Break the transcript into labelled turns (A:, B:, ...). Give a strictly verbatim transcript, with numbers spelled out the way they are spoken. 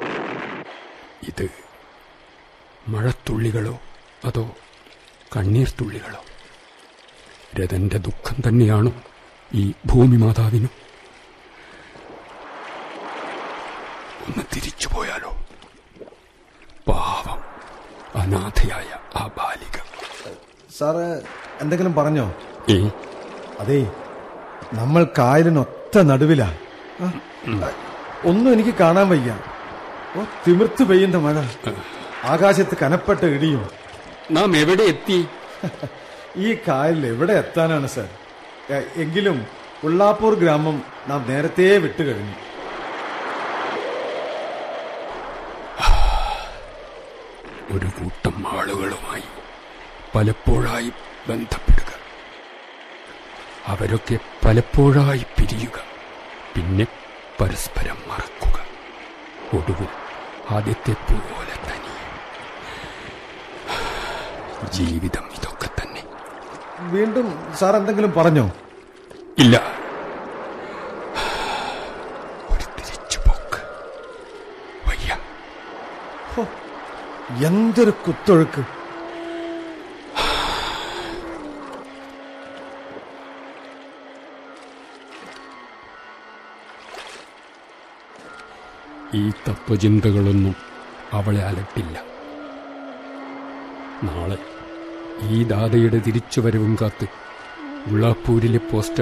A: ഇത് മഴത്തുള്ളികളോ അതോ കണ്ണീർ തുള്ളികളോ? രതന്റെ ദുഃഖം തന്നെയാണോ ഈ ഭൂമി മാതാവിനും? ഒന്ന് തിരിച്ചു പോയാലോ? പാവം അനാഥയായ ആ ബാലിക.
B: സാറ് എന്തെങ്കിലും പറഞ്ഞോ?
A: ഏ
B: അതേ, നമ്മൾ കായലിനൊത്ത നടുവിലാ. ഒന്നും എനിക്ക് കാണാൻ വയ്യ. ഓ, തിമിർത്തു പെയ്യുന്ന മഴ, ആകാശത്ത് കനപ്പെട്ട ഇടിയും.
A: നാം എവിടെ എത്തി?
B: ഈ കായലിൽ എവിടെ എത്താനാണ് സാർ? എങ്കിലും ഉള്ളാപ്പൂർ ഗ്രാമം നാം നേരത്തെ വിട്ടുകഴിഞ്ഞു.
A: ഒരു കൂട്ടം ആളുകളുമായി പലപ്പോഴായി ബന്ധപ്പെടുക, അവരൊക്കെ പലപ്പോഴായി പിരിയുക, പിന്നെ പരസ്പരം മറക്കുക, ഒടുവിൽ ആദ്യത്തെ പോലെ തനിയെ. ജീവിതം ഇതൊക്കെ തന്നെ.
B: വീണ്ടും സാർ എന്തെങ്കിലും പറഞ്ഞോ?
A: ഇല്ല, ഒരു തിരിച്ചുപോക്ക് വയ്യ.
B: എന്തൊരു കുത്തൊഴുക്ക്!
A: ഈ തത്വചിന്തകളൊന്നും അവളെ അലട്ടില്ല. നാളെ ഈ ദാതയുടെ തിരിച്ചുവരവും കാത്ത് ഉള്ളാപ്പൂരിലെ പോസ്റ്റ്